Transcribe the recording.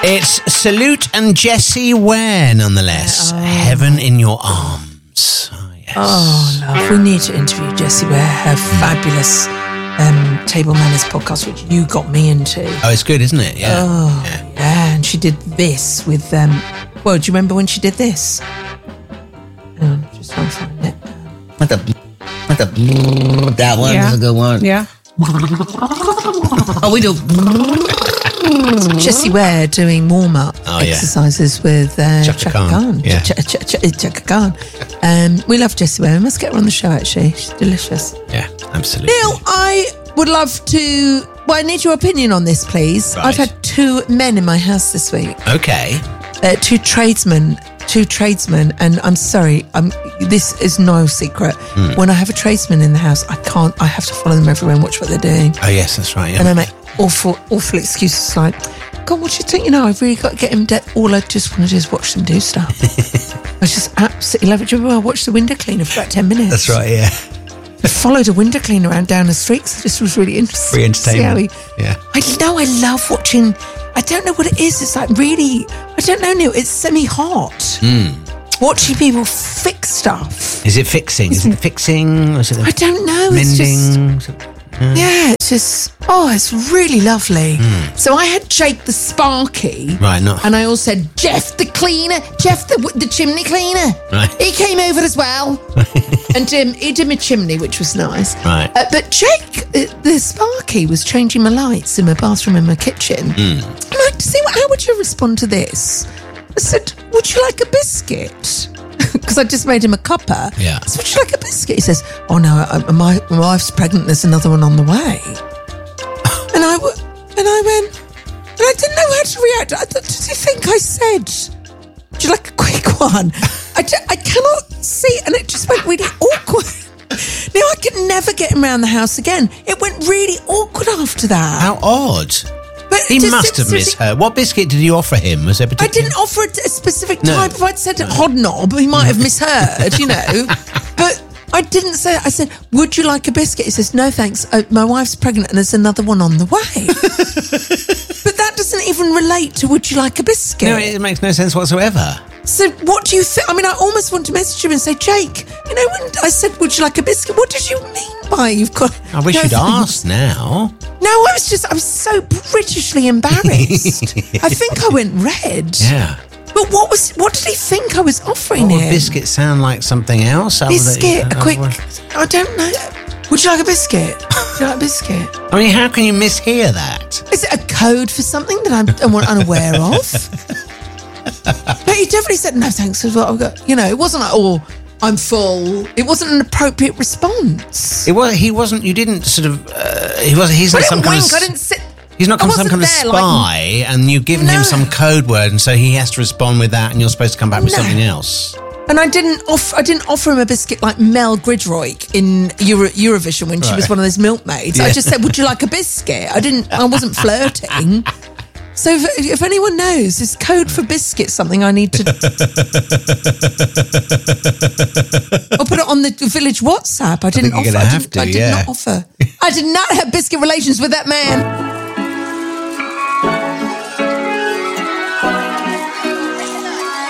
It's Salute and Jessie Ware, nonetheless. Heaven in Your Arms. Oh, yes. Oh, love. We need to interview Jessie Ware, her fabulous Table Manners podcast, which you got me into. Oh, it's good, isn't it? Yeah. Oh, yeah. And she did this with, well, do you remember when she did this? Just trying to find it. That one is a good one. Yeah. Oh, we do. Jessie Ware doing warm-up exercises with Chaka Khan. Yeah. Chaka Khan. We love Jessie Ware. We must get her on the show, actually. She's delicious. Yeah, absolutely. Neil, I would love to... Well, I need your opinion on this, please. Right. I've had two men in my house this week. Okay. Two tradesmen, and I'm sorry, this is no secret. When I have a tradesman in the house, I have to follow them everywhere and watch what they're doing. Oh, yes, that's right. Yeah. And I make awful excuses like, God, what do you think? I've really got to get him all I just want to do is watch them do stuff. I just absolutely love it. Do you remember I watched the window cleaner for about 10 minutes? That's right, yeah. I followed a window cleaner around down the street because it just was really interesting. Free entertainment. Yeah. I love watching... I don't know what it is. It's like really... I don't know, Neil. It's semi-hot. Watching people fix stuff. Is it fixing? Is it fixing? Or is it I don't know. mending? Yeah, it's just... Oh, it's really lovely. So I had Jake the Sparky. Right, no. And I also had Jeff the cleaner. Jeff the chimney cleaner. Right. He came over as well. And he did my chimney, which was nice. Right. But Jake, the Sparky, was changing my lights in my bathroom and my kitchen. And I had to see, how would you respond to this? I said, would you like a biscuit? Because I just made him a cuppa. Yeah. I said, would you like a biscuit? He says, oh no, my wife's pregnant, there's another one on the way. And I went, and I didn't know how to react. Did you think I said, would you like a quick one? I cannot see, and it just went really awkward. Now I could never get him around the house again. It went really awkward after that. How odd. But He must have misheard. What biscuit did you offer him? Was there I particular? didn't offer a specific type. If I'd said Hodnob, he might have misheard, But I didn't say it. I said, would you like a biscuit? He says, no, thanks. My wife's pregnant and there's another one on the way. But that doesn't even relate to would you like a biscuit? No, it makes no sense whatsoever. So what do you think? I mean, I almost want to message him and say, Jake, when I said, would you like a biscuit? What did you mean by you've got... I wish you'd asked now. No, I was so Britishly embarrassed. I think I went red. Yeah. But what did he think I was offering Would him? biscuit sound like something else? Biscuit, a quick... I don't know. Would you like a biscuit? Would you like a biscuit? I mean, how can you mishear that? Is it a code for something that I'm unaware of? But he definitely said, no, thanks. I've got, it wasn't like, oh, I'm full. It wasn't an appropriate response. He wasn't, you didn't sort of, he's not some kind of... I didn't sit... He's not some kind of spy, and you've given him some code word, and so he has to respond with that, and you're supposed to come back with something else. And I didn't offer him a biscuit like Mel Gridroik in Eurovision when she was one of those milkmaids. Yeah. I just said, would you like a biscuit? I wasn't flirting. So if anyone knows, is code for biscuit something I need to... I'll put it on the village WhatsApp. I did not offer. I did not have biscuit relations with that man.